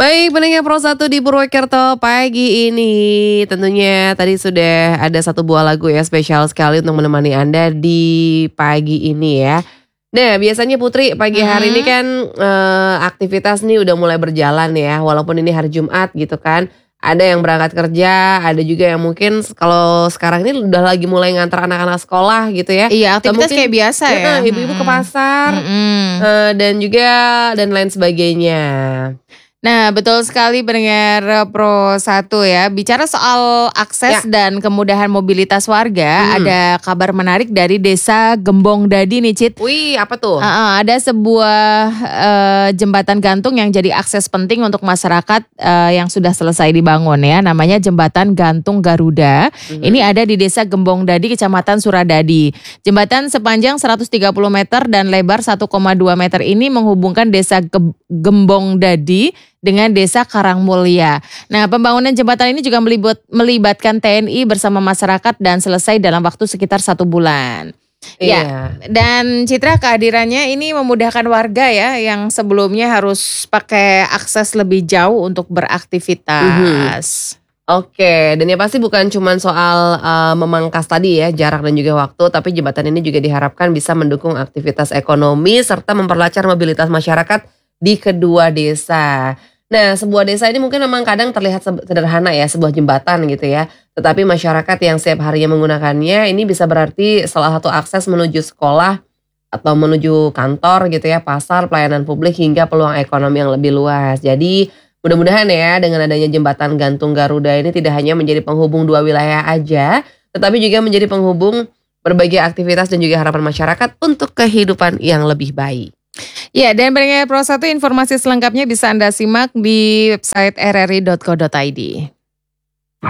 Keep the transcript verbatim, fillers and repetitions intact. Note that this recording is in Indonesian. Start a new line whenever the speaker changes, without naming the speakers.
Baik, pendengar Pro satu di Purwokerto pagi ini. Tentunya tadi sudah ada satu buah lagu ya spesial sekali untuk menemani Anda di pagi ini ya. Nah, biasanya Putri pagi hari ini
Mhm.
kan eh, aktivitas nih udah mulai berjalan ya. Walaupun ini hari Jumat gitu kan. Ada yang berangkat kerja, ada juga yang mungkin kalau sekarang ini udah lagi mulai ngantar anak-anak sekolah gitu ya.
Iya,
Atau
aktivitas
mungkin
kayak biasa ya.
eh, ibu-ibu ke
Mhm.
pasar
Mhm.
eh, dan juga dan lain sebagainya.
Nah, betul sekali pendengar Pro satu ya. Bicara soal akses
Ya.
dan kemudahan mobilitas warga,
Hmm.
ada kabar menarik dari Desa Gembong Dadi nih, Cit.
Wih, apa tuh?
Uh-uh, ada sebuah uh, jembatan gantung yang jadi akses penting untuk masyarakat uh, yang sudah selesai dibangun ya. Namanya Jembatan Gantung Garuda.
Mhm.
Ini ada di Desa Gembong Dadi, Kecamatan Suradadi. Jembatan sepanjang seratus tiga puluh meter dan lebar satu koma dua meter ini menghubungkan Desa Ge- Gembong Dadi dengan Desa Karangmulya. Nah, pembangunan jembatan ini juga melibat, melibatkan T N I bersama masyarakat dan selesai dalam waktu sekitar satu bulan.
Iya.
Ya, dan Citra kehadirannya ini memudahkan warga ya yang sebelumnya harus pakai akses lebih jauh untuk beraktivitas.
Oke, dan ya pasti bukan cuma soal uh, memangkas tadi ya jarak dan juga waktu, tapi jembatan ini juga diharapkan bisa mendukung aktivitas ekonomi serta memperlancar mobilitas masyarakat di kedua desa. Nah, sebuah desa ini mungkin memang kadang terlihat sederhana ya, sebuah jembatan gitu ya. Tetapi masyarakat yang setiap harinya menggunakannya ini bisa berarti salah satu akses menuju sekolah atau menuju kantor gitu ya, pasar, pelayanan publik hingga peluang ekonomi yang lebih luas. Jadi mudah-mudahan ya dengan adanya jembatan gantung Garuda ini tidak hanya menjadi penghubung dua wilayah aja, tetapi juga menjadi penghubung berbagai aktivitas dan juga harapan masyarakat untuk kehidupan yang lebih baik.
Ya, dan pendengar Pro satu informasi selengkapnya bisa Anda simak di website r r i dot co dot i d.